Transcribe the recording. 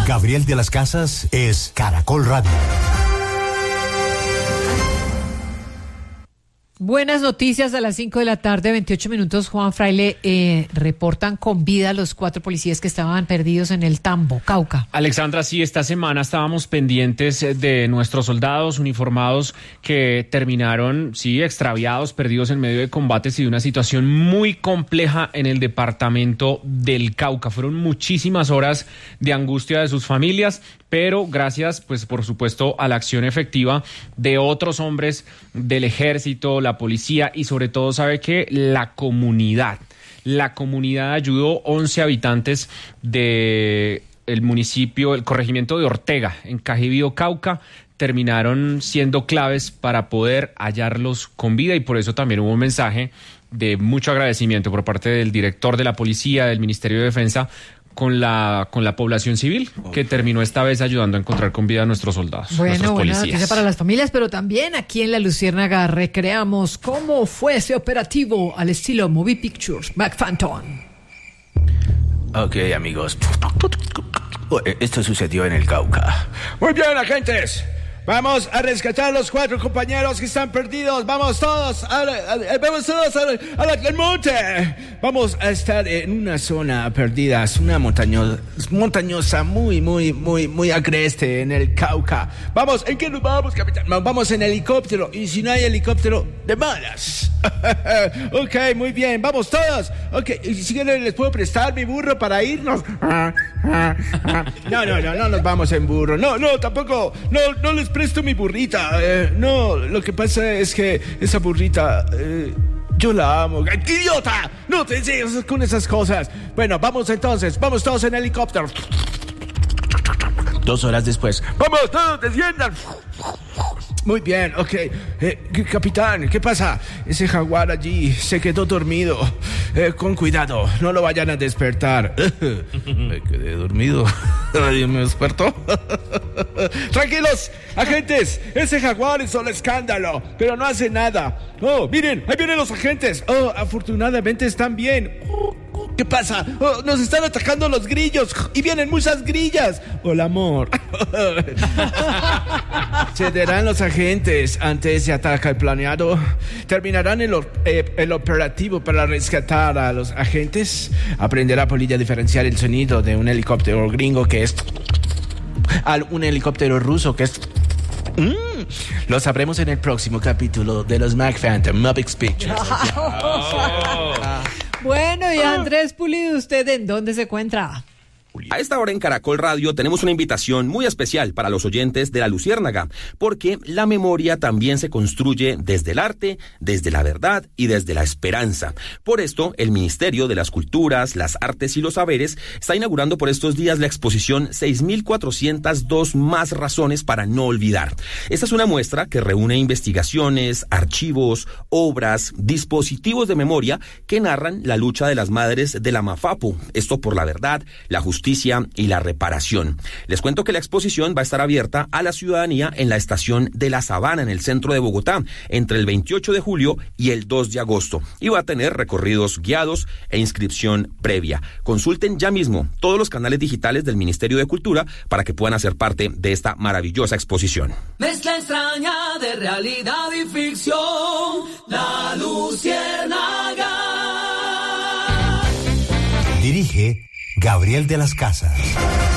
Gabriel de las Casas es Caracol Radio. Buenas noticias a las 5 de la tarde, 28 minutos. Juan Fraile, reportan con vida los 4 policías que estaban perdidos en el Tambo, Cauca. Alexandra, sí, esta semana estábamos pendientes de nuestros soldados uniformados que terminaron, sí, extraviados, perdidos en medio de combates y de una situación muy compleja en el departamento del Cauca. Fueron muchísimas horas de angustia de sus familias, pero gracias, pues por supuesto, a la acción efectiva de otros hombres del ejército, la policía y sobre todo, ¿sabe qué? La comunidad ayudó. 11 habitantes de el municipio, el corregimiento de Ortega, en Cajivío, Cauca, terminaron siendo claves para poder hallarlos con vida, y por eso también hubo un mensaje de mucho agradecimiento por parte del director de la policía, del Ministerio de Defensa, con la población civil, que terminó esta vez ayudando a encontrar con vida a nuestros soldados. Bueno, buena noticia para las familias, pero también aquí en La Luciérnaga recreamos cómo fue ese operativo al estilo Movie Pictures, McPhantom. Ok, amigos. Esto sucedió en el Cauca. Muy bien, agentes. Vamos a rescatar a los 4 compañeros que están perdidos. Vamos todos al monte. Vamos a estar en una zona perdida, una montañosa muy agreste en el Cauca. Vamos, ¿en qué nos vamos, capitán? Vamos en helicóptero, y si no hay helicóptero, de malas. Ok, muy bien, vamos todos. Ok, y si quieren les puedo prestar mi burro para irnos. No nos vamos en burro. No, tampoco. No les presto mi burrita. No, lo que pasa es que esa burrita, yo la amo. ¡Idiota! No te enseñes con esas cosas. Bueno, vamos entonces. Vamos todos en helicóptero. 2 horas después. ¡Vamos todos, desciendan! Muy bien, ok. Capitán, ¿qué pasa? Ese jaguar allí se quedó dormido. Con cuidado, no lo vayan a despertar. Me quedé dormido. Nadie me despertó. Tranquilos, agentes. Ese jaguar es solo escándalo, pero no hace nada. Oh, miren, ahí vienen los agentes. Oh, afortunadamente están bien. ¿Qué pasa? Oh, nos están atacando los grillos y vienen muchas grillas. Hola, amor. Cederán los agentes ante ese ataque planeado. Terminarán el operativo para rescatar a los agentes. Aprenderá Polilla a diferenciar el sonido de un helicóptero gringo que es un helicóptero ruso que es. Lo sabremos en el próximo capítulo de los McPhantom Muppets Pictures. Bueno, y Andrés Pulido, ¿usted en dónde se encuentra? A esta hora en Caracol Radio tenemos una invitación muy especial para los oyentes de La Luciérnaga, porque la memoria también se construye desde el arte, desde la verdad y desde la esperanza. Por esto, el Ministerio de las Culturas, las Artes y los Saberes está inaugurando por estos días la exposición 6.402 más razones para no olvidar. Esta es una muestra que reúne investigaciones, archivos, obras, dispositivos de memoria que narran la lucha de las madres de la Mafapu, esto por la verdad, la justicia y la reparación. Les cuento que la exposición va a estar abierta a la ciudadanía en la estación de La Sabana, en el centro de Bogotá, entre el 28 de julio y el 2 de agosto, y va a tener recorridos guiados e inscripción previa. Consulten ya mismo todos los canales digitales del Ministerio de Cultura para que puedan hacer parte de esta maravillosa exposición. Mezcla extraña de realidad y ficción, La Luciérnaga. Dirige Gabriel de las Casas.